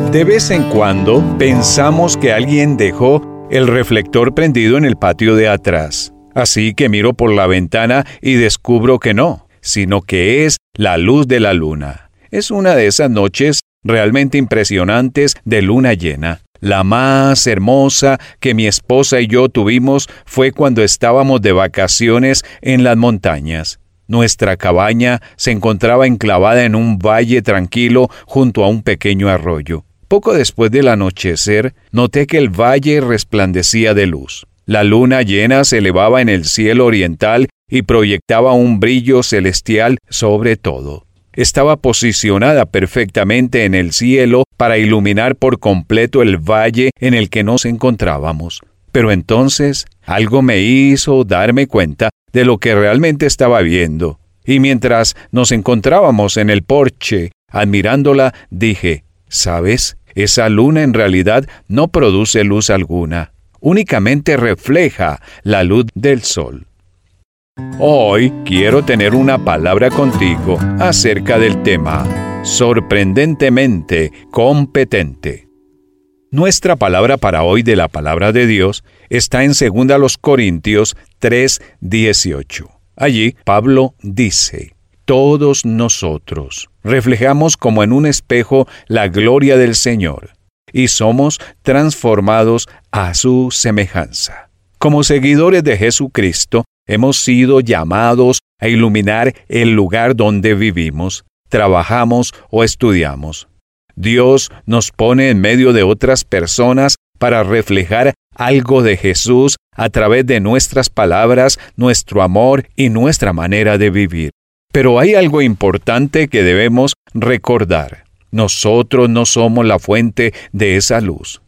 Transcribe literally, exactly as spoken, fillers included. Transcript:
De vez en cuando pensamos que alguien dejó el reflector prendido en el patio de atrás. Así que miro por la ventana y descubro que no, sino que es la luz de la luna. Es una de esas noches realmente impresionantes de luna llena. La más hermosa que mi esposa y yo tuvimos fue cuando estábamos de vacaciones en las montañas. Nuestra cabaña se encontraba enclavada en un valle tranquilo junto a un pequeño arroyo. Poco después del anochecer, noté que el valle resplandecía de luz. La luna llena se elevaba en el cielo oriental y proyectaba un brillo celestial sobre todo. Estaba posicionada perfectamente en el cielo para iluminar por completo el valle en el que nos encontrábamos. Pero entonces algo me hizo darme cuenta de lo que realmente estaba viendo. Y mientras nos encontrábamos en el porche, admirándola, dije, ¿sabes? Esa luna en realidad no produce luz alguna. Únicamente refleja la luz del sol. Hoy quiero tener una palabra contigo acerca del tema sorprendentemente competente. Nuestra palabra para hoy de la palabra de Dios está en segunda Corintios tres dieciocho. Allí Pablo dice, todos nosotros reflejamos como en un espejo la gloria del Señor y somos transformados a su semejanza. Como seguidores de Jesucristo, hemos sido llamados a iluminar el lugar donde vivimos, trabajamos o estudiamos. Dios nos pone en medio de otras personas para reflejar algo de Jesús a través de nuestras palabras, nuestro amor y nuestra manera de vivir. Pero hay algo importante que debemos recordar. Nosotros no somos la fuente de esa luz.